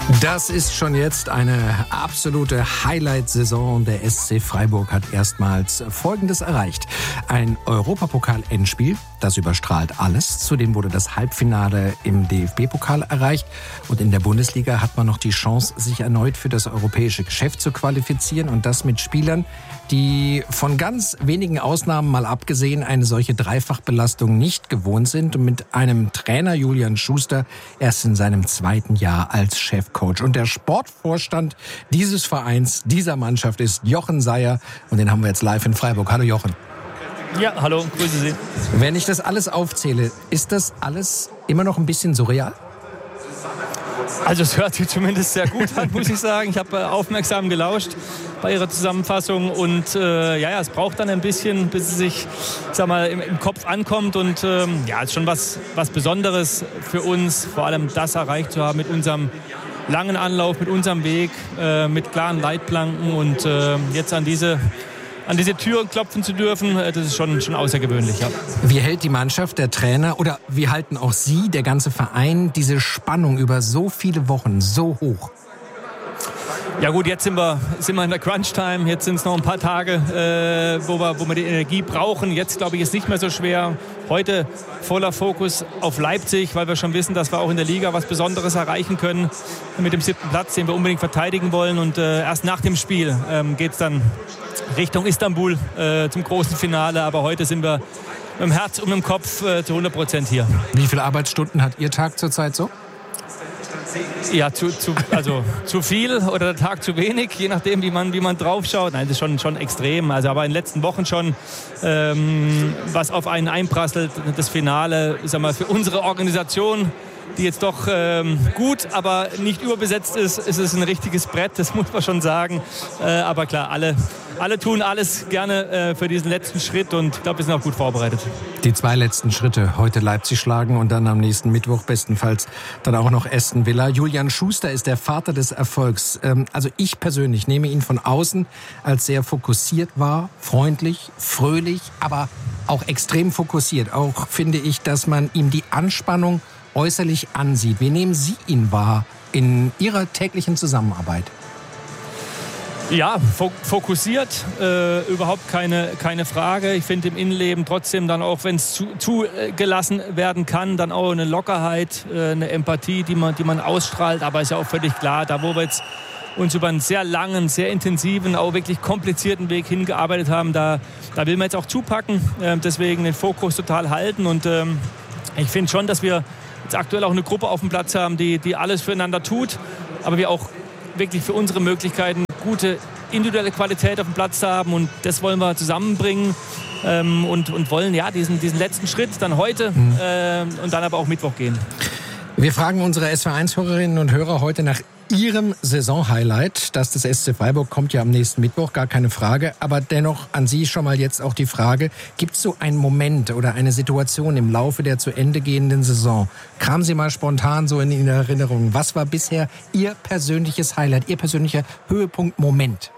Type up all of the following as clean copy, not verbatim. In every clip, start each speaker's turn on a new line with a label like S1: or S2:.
S1: Das ist schon jetzt eine absolute Highlight-Saison. Der SC Freiburg hat erstmals Folgendes erreicht. Ein Europapokal-Endspiel, das überstrahlt alles. Zudem wurde das Halbfinale im DFB-Pokal erreicht. Und in der Bundesliga hat man noch die Chance, sich erneut für das europäische Geschäft zu qualifizieren. Und das mit Spielern, die von ganz wenigen Ausnahmen mal abgesehen eine solche Dreifachbelastung nicht gewohnt sind. Und mit einem Trainer, Julian Schuster, erst in seinem 2. Jahr als Chefcoach. Und der Sportvorstand dieses Vereins, dieser Mannschaft ist Jochen Seier. Und den haben wir jetzt live in Freiburg. Hallo Jochen.
S2: Ja, hallo, grüße Sie.
S1: Wenn ich das alles aufzähle, ist das alles immer noch ein bisschen surreal?
S2: Also es hört sich zumindest sehr gut an, muss ich sagen. Ich habe aufmerksam gelauscht bei Ihrer Zusammenfassung und es braucht dann ein bisschen, bis es sich, im Kopf ankommt und es ist schon was Besonderes für uns, vor allem das erreicht zu haben mit unserem langen Anlauf, mit unserem Weg, mit klaren Leitplanken und jetzt an diese Tür klopfen zu dürfen, das ist schon außergewöhnlich. Ja.
S1: Wie hält die Mannschaft, der Trainer oder wie halten auch Sie, der ganze Verein, diese Spannung über so viele Wochen so hoch?
S2: Ja gut, jetzt sind wir in der Crunch-Time, jetzt sind es noch ein paar Tage, wo wir die Energie brauchen. Jetzt, glaube ich, ist nicht mehr so schwer. Heute voller Fokus auf Leipzig, weil wir schon wissen, dass wir auch in der Liga was Besonderes erreichen können mit dem 7. Platz, den wir unbedingt verteidigen wollen. Und erst nach dem Spiel geht es dann Richtung Istanbul zum großen Finale. Aber heute sind wir mit dem Herz und mit dem Kopf zu 100% hier.
S1: Wie viele Arbeitsstunden hat Ihr Tag zurzeit so?
S2: Ja, zu viel oder der Tag zu wenig, je nachdem, wie man drauf schaut. Nein, das ist schon extrem. Also, aber in den letzten Wochen schon, was auf einen einprasselt, das Finale, für unsere Organisation, die jetzt doch gut, aber nicht überbesetzt ist es ein richtiges Brett, das muss man schon sagen. Aber klar, alle tun alles gerne für diesen letzten Schritt und ich glaube, wir sind auch gut vorbereitet.
S1: Die 2 letzten Schritte, heute Leipzig schlagen und dann am nächsten Mittwoch bestenfalls dann auch noch Aston Villa. Julian Schuster ist der Vater des Erfolgs. Also ich persönlich nehme ihn von außen als sehr fokussiert wahr, freundlich, fröhlich, aber auch extrem fokussiert. Auch finde ich, dass man ihm die Anspannung äußerlich ansieht. Wie nehmen Sie ihn wahr in Ihrer täglichen Zusammenarbeit?
S2: Ja, fokussiert, überhaupt keine Frage. Ich finde im Innenleben trotzdem dann auch, wenn es zugelassen werden kann, dann auch eine Lockerheit, eine Empathie, die man ausstrahlt. Aber ist ja auch völlig klar, da wo wir jetzt uns über einen sehr langen, sehr intensiven, auch wirklich komplizierten Weg hingearbeitet haben, da will man jetzt auch zupacken, deswegen den Fokus total halten. Und ich finde schon, dass wir jetzt aktuell auch eine Gruppe auf dem Platz haben, die alles füreinander tut, aber wir auch wirklich für unsere Möglichkeiten gute individuelle Qualität auf dem Platz haben und das wollen wir zusammenbringen und wollen diesen letzten Schritt dann heute und dann aber auch Mittwoch gehen.
S1: Wir fragen unsere SWR1-Hörerinnen und Hörer heute nach Ihrem Saisonhighlight. Das des SC Freiburg kommt ja am nächsten Mittwoch, gar keine Frage. Aber dennoch an Sie schon mal jetzt auch die Frage, gibt es so einen Moment oder eine Situation im Laufe der zu Ende gehenden Saison? Kam Sie mal spontan so in Ihre Erinnerung? Was war bisher Ihr persönliches Highlight, Ihr persönlicher Höhepunkt-Moment?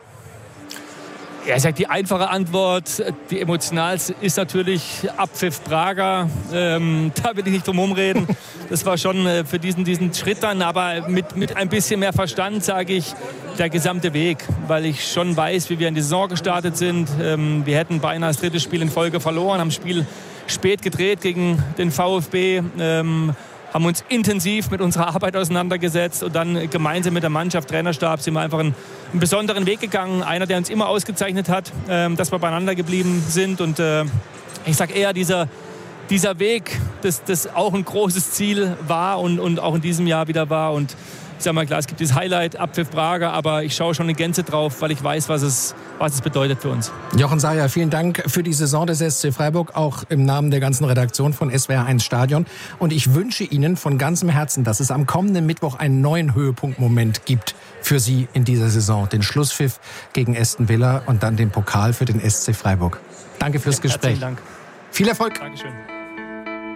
S2: Ja, ich sage, die einfache Antwort, die emotionalste ist natürlich Abpfiff Braga. Da will ich nicht drum herum reden. Das war schon für diesen Schritt dann, aber mit ein bisschen mehr Verstand, sage ich, der gesamte Weg. Weil ich schon weiß, wie wir in die Saison gestartet sind. Wir hätten beinahe das 3. Spiel in Folge verloren, haben das Spiel spät gedreht gegen den VfB. Haben uns intensiv mit unserer Arbeit auseinandergesetzt und dann gemeinsam mit der Mannschaft, Trainerstab, sind wir einfach einen besonderen Weg gegangen. Einer, der uns immer ausgezeichnet hat, dass wir beieinander geblieben sind. Und ich sage eher, dieser Weg, das auch ein großes Ziel war und auch in diesem Jahr wieder war. Und ich sage mal, klar, es gibt dieses Highlight, Abpfiff Braga, aber ich schaue schon in Gänze drauf, weil ich weiß, was es bedeutet für uns.
S1: Jochen Seier, vielen Dank für die Saison des SC Freiburg, auch im Namen der ganzen Redaktion von SWR1 Stadion. Und ich wünsche Ihnen von ganzem Herzen, dass es am kommenden Mittwoch einen neuen Höhepunktmoment gibt für Sie in dieser Saison. Den Schlusspfiff gegen Aston Villa und dann den Pokal für den SC Freiburg. Danke fürs Gespräch.
S2: Herzlichen Dank.
S1: Viel Erfolg.
S2: Dankeschön.